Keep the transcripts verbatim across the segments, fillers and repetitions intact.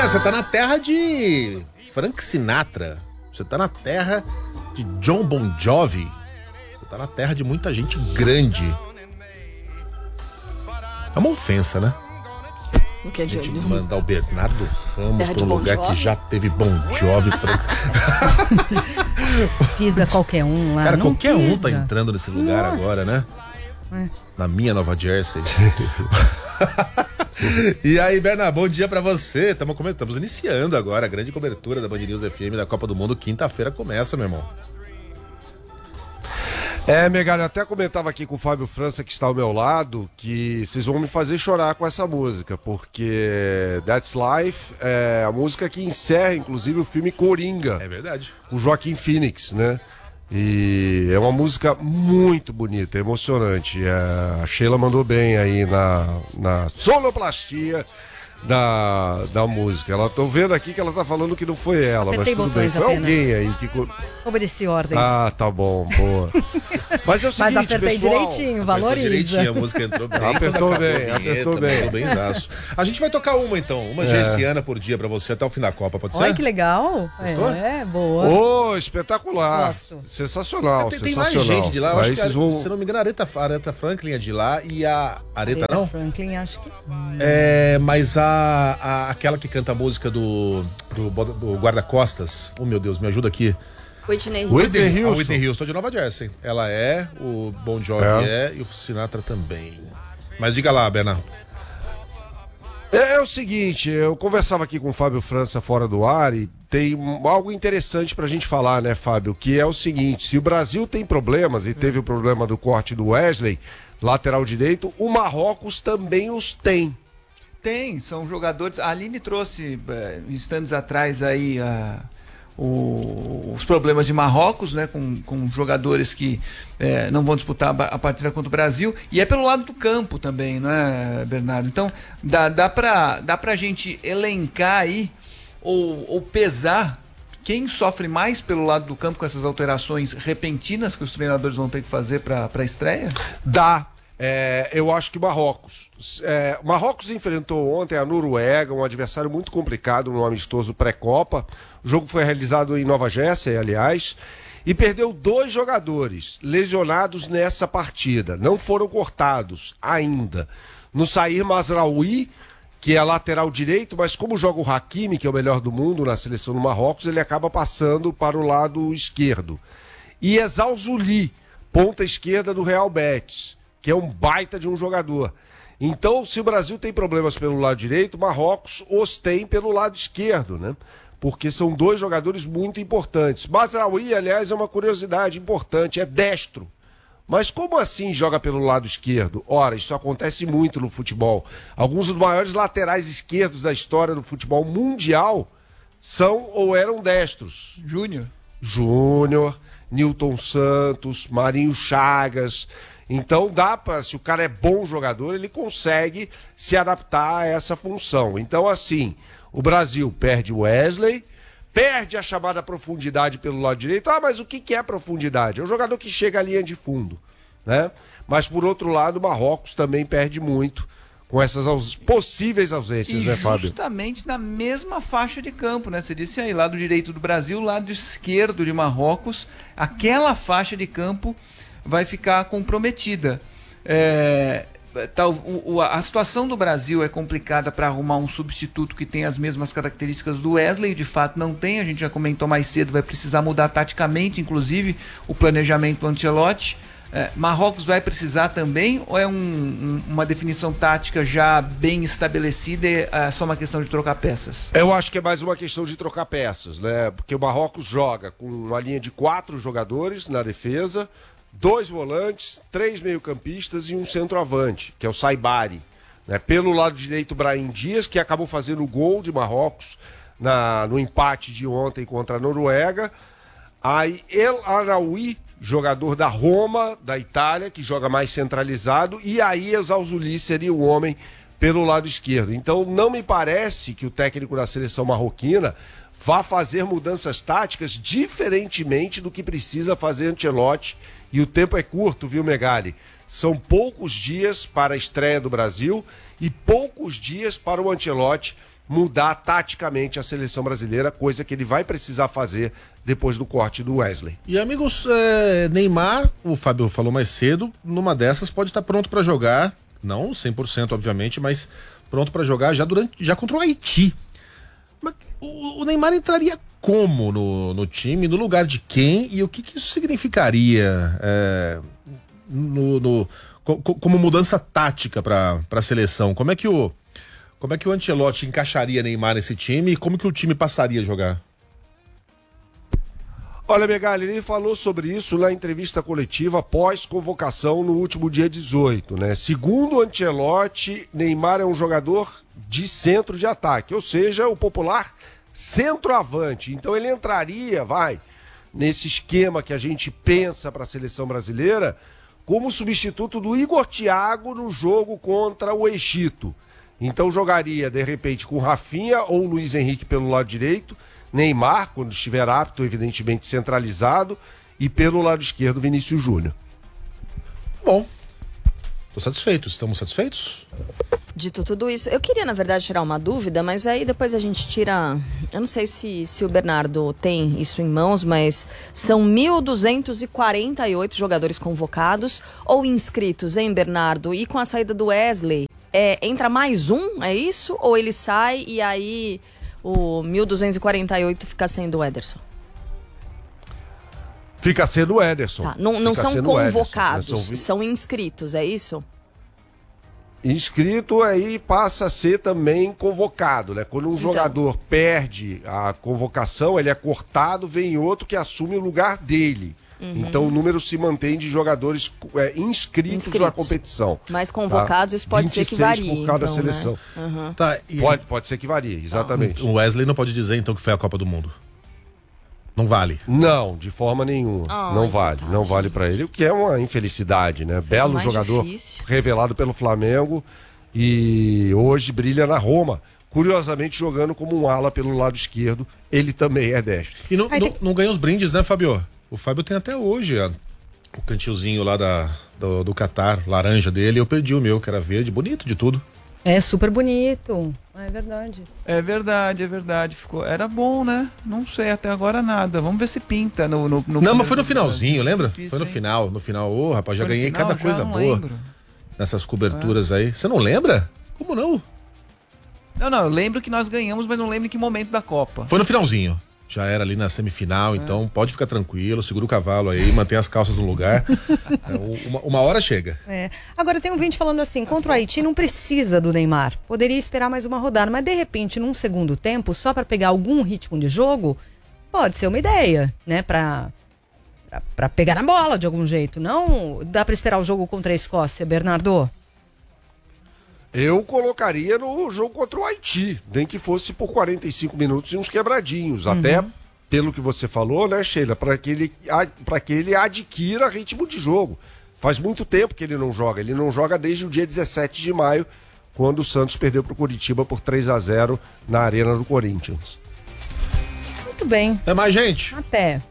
Beninha, você tá na terra de Frank Sinatra. Você tá na terra de John Bon Jovi. Você tá na terra de muita gente grande. É uma ofensa, né? O que é de a gente onde? mandar o Bernardo Ramos Terra pra um de Bon lugar Jovi? que já teve Bon Jovi, Frank. Pisa qualquer um lá. Cara, não qualquer um pisa. tá entrando nesse lugar Nossa. agora, né? É. Na minha Nova Jersey. E aí, Bernardo, bom dia pra você. Estamos Estamos iniciando agora a grande cobertura da Band News F M da Copa do Mundo. Quinta-feira começa, meu irmão. É, Megalho, eu até comentava aqui com o Fábio França, que está ao meu lado, que vocês vão me fazer chorar com essa música, porque That's Life é a música que encerra, inclusive, o filme Coringa. É verdade. Com Joaquim Phoenix, né? E é uma música muito bonita, emocionante. É, a Sheila mandou bem aí na, na sonoplastia da, da música. Ela tô vendo aqui que ela tá falando que não foi ela, Apertei mas tudo bem. botões Foi apenas. alguém aí que... Obedeci ordens. Ah, tá bom, boa. Mas é o seguinte, Mas apertei pessoal, direitinho, valoriza. Direitinho, a música entrou bem. Apertou quando acabou bem, a vinheta, apertou bem. mandou benzaço. A gente vai tocar uma então, uma gerciana por dia pra você até o fim da Copa, pode ser? Olha que legal. Gostou? É, boa. Ô, espetacular. Gosto. Sensacional, tem, tem mais sensacional. gente de lá, eu acho Aí que, vocês vão... se não me engano, a Aretha, a Aretha Franklin é de lá e a Aretha, Aretha não? Franklin, acho que. É, mas a, a- aquela que canta a música do, do, do guarda-costas, oh meu Deus, me ajuda aqui. Whitney Houston. Whitney A Houston. Whitney Houston de Nova Jersey. Ela é, o Bon Jovi é, É. e o Sinatra também. Mas diga lá, Bernardo. É, é o seguinte, eu conversava aqui com o Fábio França fora do ar e tem um- algo interessante pra gente falar, né, Fábio? Que é o seguinte, se o Brasil tem problemas e teve o problema do corte do Wesley, lateral direito, o Marrocos também os tem. Tem, são jogadores. A Aline trouxe eh, instantes atrás aí ah, o- os problemas de Marrocos, né? Com, com jogadores que eh, não vão disputar a ba- a partida contra o Brasil. E é pelo lado do campo também, não é, Bernardo? Então dá, dá pra, dá pra gente elencar aí ou, ou pesar quem sofre mais pelo lado do campo com essas alterações repentinas que os treinadores vão ter que fazer para a estreia? Dá. É, eu acho que Marrocos. É, Marrocos enfrentou ontem a Noruega, um adversário muito complicado no amistoso pré-copa. O jogo foi realizado em Nova Jersey, aliás, e perdeu dois jogadores lesionados nessa partida. Não foram cortados ainda. No Sair Mazraoui, que é lateral direito, mas como joga o Hakimi, que é o melhor do mundo na seleção do Marrocos, ele acaba passando para o lado esquerdo. E Ezal Zuli, ponta esquerda do Real Betis, que é um baita de um jogador. Então, se o Brasil tem problemas pelo lado direito, Marrocos os tem pelo lado esquerdo, né? Porque são dois jogadores muito importantes. Mazraoui, aliás, é uma curiosidade importante, é destro. Mas como assim joga pelo lado esquerdo? Ora, isso acontece muito no futebol. Alguns dos maiores laterais esquerdos da história do futebol mundial são ou eram destros. Júnior. Júnior, Nilton Santos, Marinho Chagas. Então dá para, se o cara é bom jogador, ele consegue se adaptar a essa função. Então assim, o Brasil perde o Wesley, perde a chamada profundidade pelo lado direito. Ah, mas o que que é profundidade? É o jogador que chega à linha de fundo, né? Mas por outro lado, o Marrocos também perde muito com essas aus- possíveis ausências, E né, Fábio? justamente na mesma faixa de campo, né? Você disse aí, lado direito do Brasil, lado esquerdo de Marrocos, aquela faixa de campo vai ficar comprometida. É, tal, o, o- a situação do Brasil é complicada para arrumar um substituto que tem as mesmas características do Wesley, de fato não tem, a gente já comentou mais cedo, vai precisar mudar taticamente, inclusive, o planejamento do Ancelotti. É, Marrocos vai precisar também, ou é um- um- uma definição tática já bem estabelecida e é só uma questão de trocar peças? Eu acho que é mais uma questão de trocar peças, né? Porque o Marrocos joga com uma linha de quatro jogadores na defesa, dois volantes, três meio-campistas e um centroavante, que é o Saibari. Né? Pelo lado direito, Brahim Dias, que acabou fazendo o gol de Marrocos na, no empate de ontem contra a Noruega. Aí El Araoui, jogador da Roma, da Itália, que joga mais centralizado, e aí Ezal Zuli seria o homem pelo lado esquerdo. Então não me parece que o técnico da seleção marroquina vá fazer mudanças táticas diferentemente do que precisa fazer Ancelotti, e o tempo é curto, viu, Megali? São poucos dias para a estreia do Brasil e poucos dias para o Ancelotti mudar taticamente a seleção brasileira, coisa que ele vai precisar fazer depois do corte do Wesley. E amigos, é, Neymar, o Fábio falou mais cedo, numa dessas pode estar pronto para jogar, não cem por cento obviamente, mas pronto para jogar já durante já contra o Haiti. Mas o, o Neymar entraria como no, no time, no lugar de quem e o que, que isso significaria é, no, no, co, como mudança tática para a seleção? Como é que o como é que o Ancelotti encaixaria Neymar nesse time e como que o time passaria a jogar? Olha, Megali, ele falou sobre isso na entrevista coletiva pós-convocação no último dia dezoito, né? Segundo o Ancelotti, Neymar é um jogador de centro de ataque, ou seja, o popular centroavante. Então ele entraria, vai, nesse esquema que a gente pensa para a seleção brasileira, como substituto do Igor Thiago no jogo contra o Egito. Então jogaria, de repente, com Rafinha ou Luiz Henrique pelo lado direito, Neymar, quando estiver apto, evidentemente centralizado, e pelo lado esquerdo, Vinícius Júnior. Bom, tô satisfeito. Estamos satisfeitos? Dito tudo isso, eu queria, na verdade, tirar uma dúvida, mas aí depois a gente tira... Eu não sei se, se o Bernardo tem isso em mãos, mas são mil duzentos e quarenta e oito jogadores convocados ou inscritos, hein, Bernardo? E com a saída do Wesley, é, entra mais um, é isso? Ou ele sai e aí o mil duzentos e quarenta e oito fica sendo o Ederson? Fica sendo o Ederson. Tá, não não Fica são sendo o Ederson, convocados, né? São... são inscritos, é isso? Inscrito aí passa a ser também convocado, né? Quando um Então. jogador perde a convocação, ele é cortado, vem outro que assume o lugar dele. Uhum. Então o número se mantém de jogadores é, inscritos, Inscritos. na competição. Mas convocados, tá? isso pode ser que vinte e seis varie, por cada então, seleção. né? Uhum. Tá, e Pode, pode ser que varie, exatamente. o Wesley não pode dizer então que foi a Copa do Mundo. Não vale. Não, de forma nenhuma. Ai, não vale, coitado. não vale pra ele, o que é uma infelicidade, né? Belo mais jogador difícil. revelado pelo Flamengo e hoje brilha na Roma. Curiosamente jogando como um ala pelo lado esquerdo, ele também é destro. E não, Aí não, tem- não ganha os brindes, né, Fábio? O Fábio tem até hoje ó, o cantilzinho lá da, do, do Catar, laranja dele. Eu perdi o meu, que era verde, bonito de tudo. É super bonito. É verdade. É verdade, é verdade. Ficou... Era bom, né? Não sei, até agora nada. Vamos ver se pinta no. no, no Não, mas foi no primeiro finalzinho, lembra? Difícil, Foi no hein? final. No final, ô, rapaz, já Foi no ganhei final? cada Já coisa não boa lembro. nessas coberturas aí. Você não lembra? Como não? Não, não, eu lembro que nós ganhamos, mas não lembro em que momento da Copa. Foi no finalzinho. Já era ali na semifinal, então pode ficar tranquilo, segura o cavalo aí, mantém as calças no lugar. É, uma, uma hora chega. É. Agora tem um vídeo falando assim, contra o Haiti não precisa do Neymar. Poderia esperar mais uma rodada, mas de repente, num segundo tempo, só para pegar algum ritmo de jogo, pode ser uma ideia, né? Pra, pra, pra pegar na bola de algum jeito. Não dá para esperar o jogo contra a Escócia, Bernardo? Eu colocaria no jogo contra o Haiti, nem que fosse por quarenta e cinco minutos e uns quebradinhos. Uhum. Até pelo que você falou, né, Sheila? Para que, ele, para que ele adquira ritmo de jogo. Faz muito tempo que ele não joga. Ele não joga desde o dia dezessete de maio, quando o Santos perdeu para o Curitiba por três a zero na Arena do Corinthians. Muito bem. Até mais, gente. Até.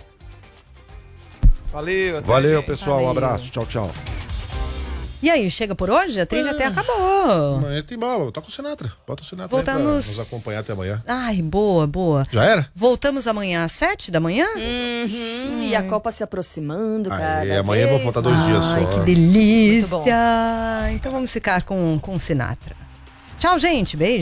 Valeu, até Valeu, gente. pessoal. Um Valeu. abraço. Tchau, tchau. E aí, chega por hoje? A trilha até acabou. Amanhã tem mal, toca o Sinatra. Bota o Sinatra aí pra Voltamos. nos acompanhar até amanhã. Ai, boa, boa. Já era? Voltamos amanhã às sete da manhã? Uhum, E a Copa se aproximando, cara. Aí, amanhã eu vou faltar dois dias só. Ai, que delícia. Então vamos ficar com, com o Sinatra. Tchau, gente. Beijo.